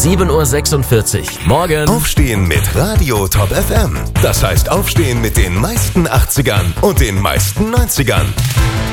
7:46 Uhr. Morgen. Aufstehen mit Radio Top FM. Das heißt aufstehen mit den meisten 80ern und den meisten 90ern.